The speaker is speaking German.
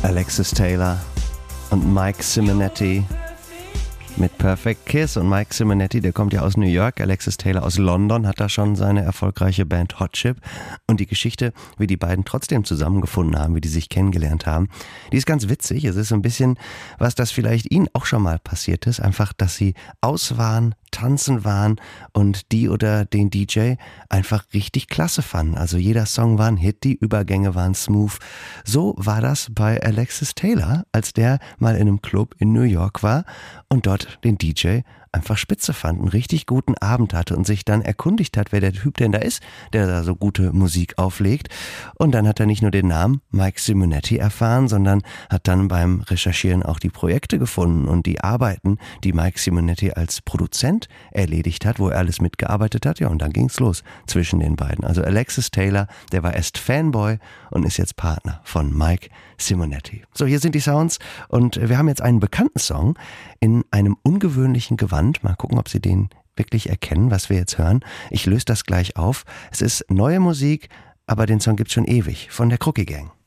Alexis Taylor und Mike Simonetti mit Perfect Kiss. Und Mike Simonetti, der kommt ja aus New York, Alexis Taylor aus London, hat da schon seine erfolgreiche Band Hot Chip. Und die Geschichte, wie die beiden trotzdem zusammengefunden haben, wie die sich kennengelernt haben, die ist ganz witzig. Es ist so ein bisschen, was das vielleicht ihnen auch schon mal passiert ist, einfach, dass sie aus waren, tanzen waren und die oder den DJ einfach richtig klasse fanden. Also jeder Song war ein Hit, die Übergänge waren smooth. So war das bei Alexis Taylor, als der mal in einem Club in New York war und dort den DJ einfach spitze fand, einen richtig guten Abend hatte und sich dann erkundigt hat, wer der Typ denn da ist, der da so gute Musik auflegt. Und dann hat er nicht nur den Namen Mike Simonetti erfahren, sondern hat dann beim Recherchieren auch die Projekte gefunden und die Arbeiten, die Mike Simonetti als Produzent erledigt hat, wo er alles mitgearbeitet hat. Ja, und dann ging's los zwischen den beiden. Also Alexis Taylor, der war erst Fanboy und ist jetzt Partner von Mike Simonetti. So, hier sind die Sounds und wir haben jetzt einen bekannten Song in einem ungewöhnlichen Gewand. Mal gucken, ob Sie den wirklich erkennen, was wir jetzt hören. Ich löse das gleich auf. Es ist neue Musik, aber den Song gibt's schon ewig von der Crookie Gang.